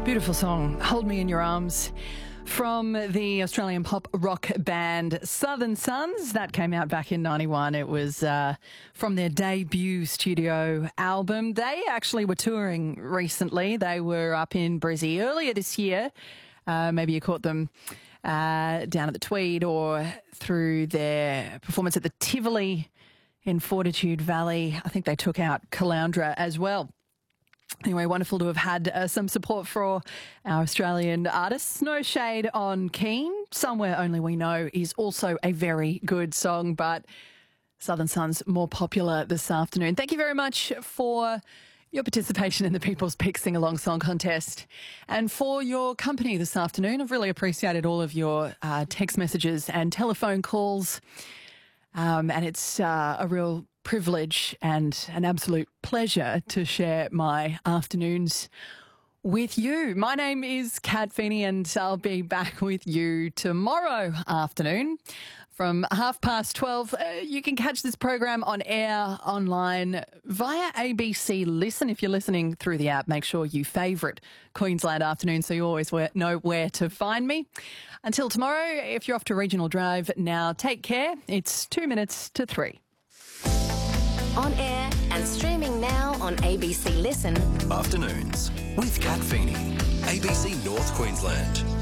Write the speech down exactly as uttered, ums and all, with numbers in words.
Beautiful song, Hold Me in Your Arms, from the Australian pop rock band Southern Sons. That came out back in ninety-one. It was uh, from their debut studio album. They actually were touring recently. They were up in Brizzy earlier this year. Uh, maybe you caught them uh, down at the Tweed or through their performance at the Tivoli in Fortitude Valley. I think they took out Caloundra as well. Anyway, wonderful to have had uh, some support for our Australian artists. No shade on Keen. Somewhere Only We Know is also a very good song, but Southern Sons more popular this afternoon. Thank you very much for your participation in the People's Pick Sing-Along Song Contest and for your company this afternoon. I've really appreciated all of your uh, text messages and telephone calls, um, and it's uh, a real privilege and an absolute pleasure to share my afternoons with you. My name is Kat Feeney and I'll be back with you tomorrow afternoon from half past twelve. Uh, you can catch this program on air, online, via A B C Listen. If you're listening through the app, make sure you favourite Queensland Afternoon so you always know where to find me. Until tomorrow, if you're off to Regional Drive now, take care. It's two minutes to three. On air and streaming now on A B C Listen. Afternoons with Kat Feeney, A B C North Queensland.